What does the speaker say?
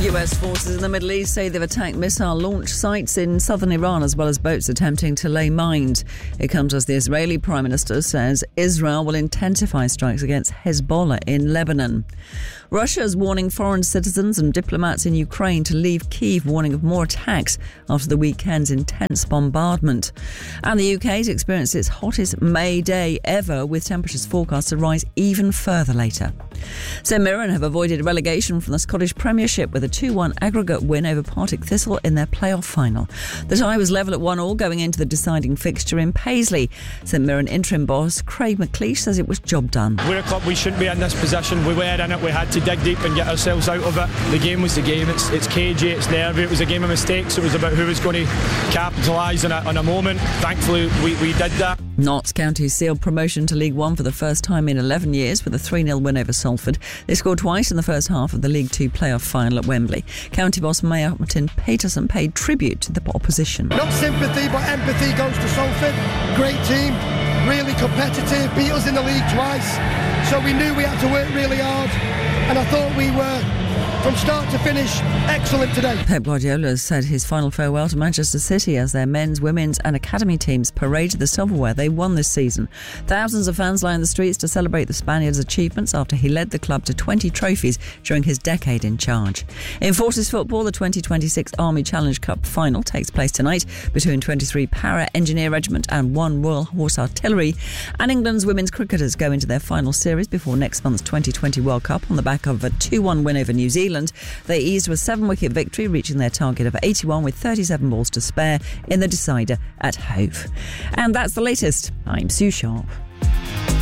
US forces in the Middle East say they've attacked missile launch sites in southern Iran as well as boats attempting to lay mines. It comes as the Israeli Prime Minister says Israel will intensify strikes against Hezbollah in Lebanon. Russia is warning foreign citizens and diplomats in Ukraine to leave Kyiv, warning of more attacks after the weekend's intense bombardment. And the UK has experienced its hottest May day ever, with temperatures forecast to rise even further later. St Mirren have avoided relegation from the Scottish Premiership with a 2-1 aggregate win over Partick Thistle in their playoff final. The tie was level at 1-1 going into the deciding fixture in Paisley. St Mirren interim boss Craig McLeish says it was job done. We're a club, we shouldn't be in this position. We were in it, we had to dig deep and get ourselves out of it. The game was the game, it's cagey, it's nervy, it was a game of mistakes. It was about who was going to capitalise on a moment. Thankfully we did that. Notts County sealed promotion to League One for the first time in 11 years with a 3-0 win over Salford. They scored twice in the first half of the League Two playoff final at Wembley. County boss Martin Peterson paid tribute to the opposition. Not sympathy but empathy goes to Salford. Great team, really competitive, beat us in the league twice. So we knew we had to work really hard, and I thought we were, from start to finish, excellent today. Pep Guardiola said his final farewell to Manchester City as their men's, women's and academy teams paraded the silverware they won this season. Thousands of fans lined the streets to celebrate the Spaniard's achievements after he led the club to 20 trophies during his decade in charge. In Forces football, the 2026 Army Challenge Cup final takes place tonight between 23 Para Engineer Regiment and 1 Royal Horse Artillery. And England's women's cricketers go into their final series before next month's 2020 World Cup on the back of a 2-1 win over New Zealand. They eased with 7-wicket victory, reaching their target of 81 with 37 balls to spare in the decider at Hove. And that's the latest. I'm Sue Sharp.